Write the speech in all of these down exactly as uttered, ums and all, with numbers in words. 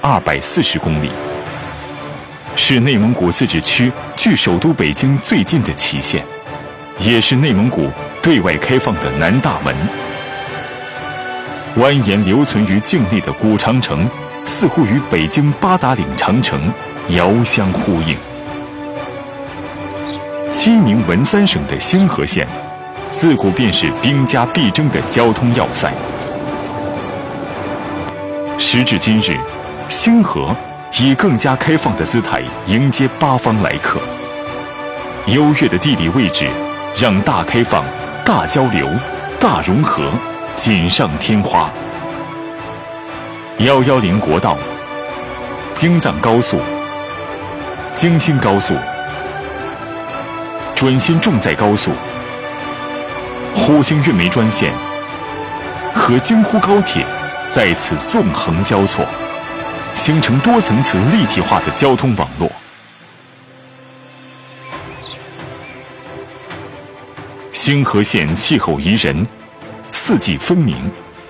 二百四十公里，是内蒙古自治区距首都北京最近的旗县，也是内蒙古对外开放的南大门。蜿蜒留存于境内的古长城，似乎与北京八达岭长城遥相呼应。鸡鸣文三省的兴和县，自古便是兵家必争的交通要塞。时至今日，兴和以更加开放的姿态迎接八方来客。优越的地理位置，让大开放、大交流、大融合锦上添花。一一零国道、京藏高速、京新高速、准新重载高速、呼兴运煤专线和京沪高铁在此纵横交错，形成多层次立体化的交通网络。兴和县气候宜人，四季分明，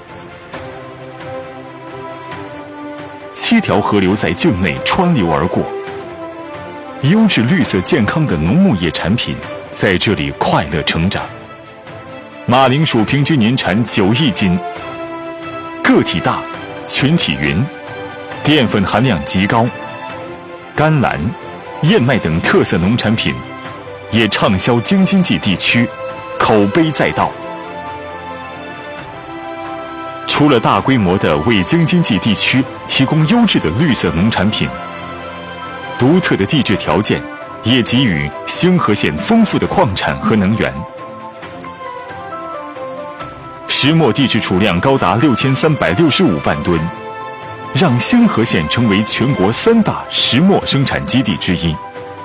七条河流在境内穿流而过，优质绿色健康的农牧业产品在这里快乐成长。马铃薯平均年产九亿斤，个体大，群体匀，淀粉含量极高。甘蓝、燕麦等特色农产品也畅销京津冀地区，口碑载道。除了大规模的为京津冀地区提供优质的绿色农产品，独特的地质条件也给予兴和县丰富的矿产和能源。石墨地质储量高达六千三百六十五万吨，让兴和县成为全国三大石墨生产基地之一。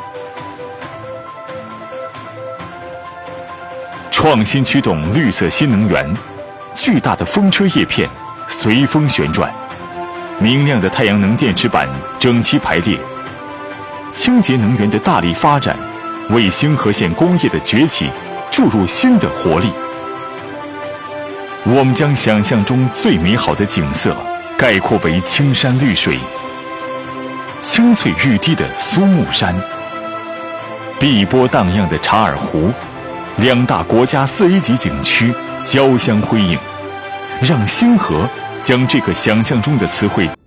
创新驱动绿色新能源，巨大的风车叶片随风旋转，明亮的太阳能电池板整齐排列，清洁能源的大力发展，为兴和县工业的崛起注入新的活力。我们将想象中最美好的景色概括为青山绿水、青翠欲滴的苏木山、碧波荡漾的察尔湖，两大国家四 A 级景区交相辉映，让兴和将这个想象中的词汇